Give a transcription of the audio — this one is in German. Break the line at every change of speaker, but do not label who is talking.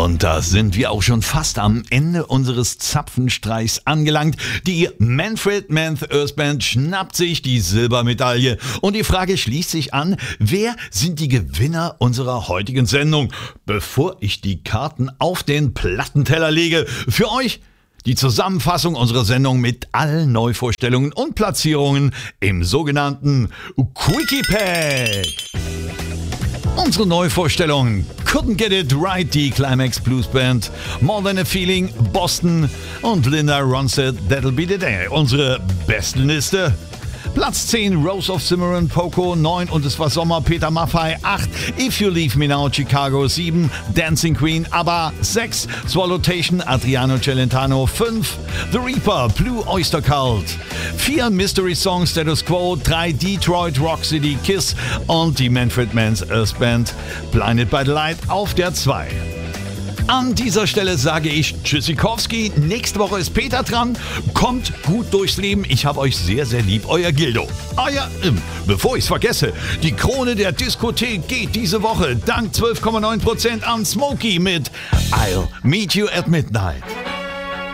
Und da sind wir auch schon fast am Ende unseres Zapfenstreichs angelangt. Die Manfred Mann Earth Band schnappt sich die Silbermedaille. Und die Frage schließt sich an, wer sind die Gewinner unserer heutigen Sendung? Bevor ich die Karten auf den Plattenteller lege, für euch die Zusammenfassung unserer Sendung mit allen Neuvorstellungen und Platzierungen im sogenannten Quickie Pack. Unsere Neuvorstellungen: Couldn't Get It Right, die Climax Blues Band, More Than a Feeling, Boston und Linda Ronstadt, That'll Be the Day. Unsere Bestenliste: Platz 10 Rose of Cimarron, Poco, 9 Und es war Sommer, Peter Maffay, 8 If You Leave Me Now, Chicago, 7 Dancing Queen, ABBA, 6 Swallowtation, Adriano Celentano, 5 The Reaper, Blue Oyster Cult, 4 Mystery Song, Status Quo, 3 Detroit Rock City, Kiss und die Manfred Mann's Earth Band, Blinded by the Light auf der 2. An dieser Stelle sage ich Tschüssikowski. Nächste Woche ist Peter dran. Kommt gut durchs Leben. Ich habe euch sehr, sehr lieb. Euer Gildo. Bevor ich es vergesse, die Krone der Diskothek geht diese Woche dank 12,9% an Smokey mit I'll Meet You at Midnight.